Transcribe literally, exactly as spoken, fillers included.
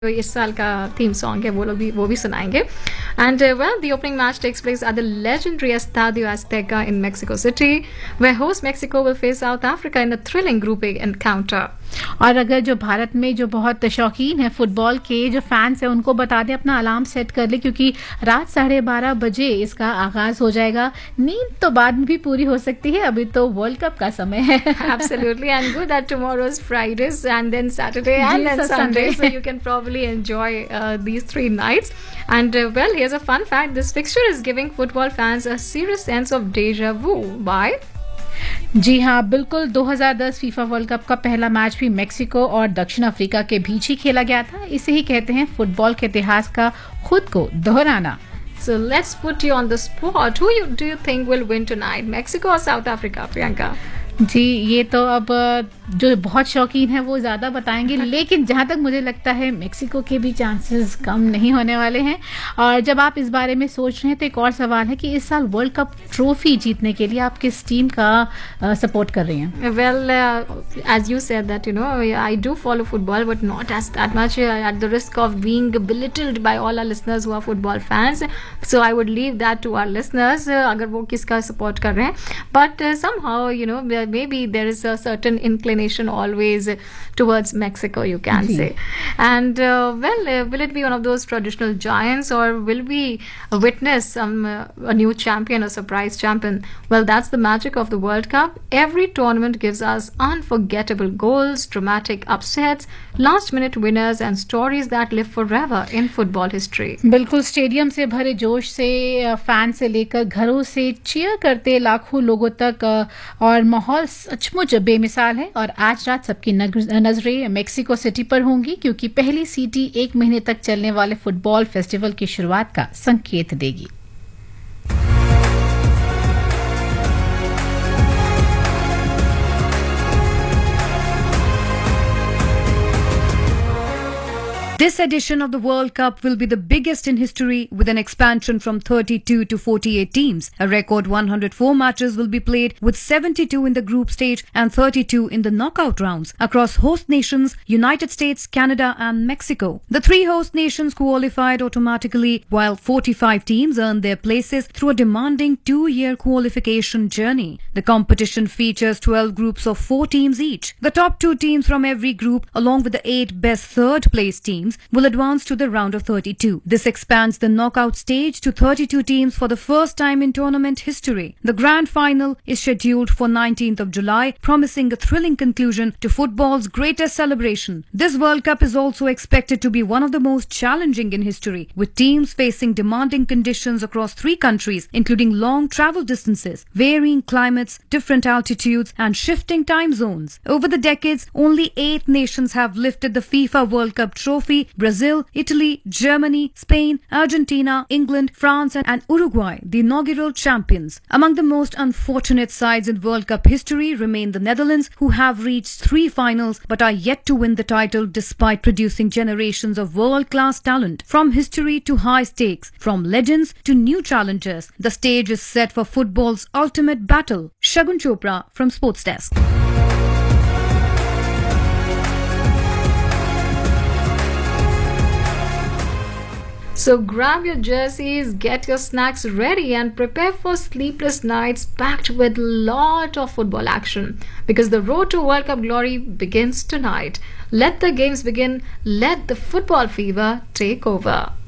जो इस साल का थीम सॉन्ग है वो लोग भी वो भी सुनाएंगे. And well the opening match takes place at the legendary Estadio Azteca in Mexico City, where host Mexico will face South Africa in a thrilling Group A encounter. और अगर जो भारत में जो बहुत शौकीन है फुटबॉल के जो फैंस हैं उनको बता दें अपना अलार्म सेट कर ले, क्योंकि रात साढ़े बारह बजे इसका आगाज हो जाएगा. नींद तो बाद में भी पूरी हो सकती है, अभी तो वर्ल्ड कप का समय है. Absolutely, and good that tomorrow is Fridays and then Saturday and then Sunday, so you can probably enjoy uh, these three nights. And uh, well, here's a fun fact: this fixture is giving football fans a serious sense of deja vu. Why? जी हाँ, बिल्कुल. दो हज़ार दस FIFA world cup का पहला match भी Mexico और दक्षिण अफ्रीका के बीच ही खेला गया था. इसे ही कहते हैं फुटबॉल के इतिहास का खुद को दोहराना. So let's put you on the spot. Who you, do you think will win tonight, Mexico or South Africa, Priyanka? जी, ये तो अब जो बहुत शौकीन है वो ज़्यादा बताएंगे, लेकिन जहाँ तक मुझे लगता है मेक्सिको के भी चांसेस कम नहीं होने वाले हैं. और जब आप इस बारे में सोच रहे हैं तो एक और सवाल है कि इस साल वर्ल्ड कप ट्रॉफी जीतने के लिए आप किस टीम का सपोर्ट कर रही हैं? Well, uh, as you said that, you know, I do follow football, but not as that much uh, at the risk of being belittled by all our listeners who are football fans. So I would leave that to our listeners, uh, अगर वो किसका support कर रहे हैं. But uh, somehow, you know, maybe there is a certain inclination always towards Mexico, you can say. And uh, well, uh, will it be one of those traditional giants, or will we witness some uh, a new champion, a surprise champion? Well, that's the magic of the World Cup. Every tournament gives us unforgettable goals, dramatic upsets, last minute winners and stories that live forever in football history. बिल्कुल. Stadium से भरे जोश से, fan से लेकर घरों से cheer करते लाखों लोगों तक, और माहौल सचमुच बेमिसाल है. और आज रात सबकी नजरें मेक्सिको सिटी पर होंगी, क्योंकि पहली सीटी एक महीने तक चलने वाले फुटबॉल फेस्टिवल की शुरुआत का संकेत देगी. This edition of the World Cup will be the biggest in history, with an expansion from thirty-two to forty-eight teams. A record one hundred four matches will be played, with seventy-two in the group stage and thirty-two in the knockout rounds across host nations United States, Canada and Mexico. The three host nations qualified automatically, while forty-five teams earned their places through a demanding two-year qualification journey. The competition features twelve groups of four teams each. The top two teams from every group, along with the eight best third-place teams, will advance to the round of thirty-two. This expands the knockout stage to thirty-two teams for the first time in tournament history. The grand final is scheduled for nineteenth of July, promising a thrilling conclusion to football's greatest celebration. This World Cup is also expected to be one of the most challenging in history, with teams facing demanding conditions across three countries, including long travel distances, varying climates, different altitudes, and shifting time zones. Over the decades, only eight nations have lifted the FIFA World Cup trophy: Brazil, Italy, Germany, Spain, Argentina, England, France and Uruguay, the inaugural champions. Among the most unfortunate sides in World Cup history remain the Netherlands, who have reached three finals but are yet to win the title despite producing generations of world-class talent. From history to high stakes, from legends to new challengers, the stage is set for football's ultimate battle. Shagun Chopra from Sports Desk. So grab your jerseys, get your snacks ready and prepare for sleepless nights packed with lot of football action, because the road to World Cup glory begins tonight. Let the games begin. Let the football fever take over.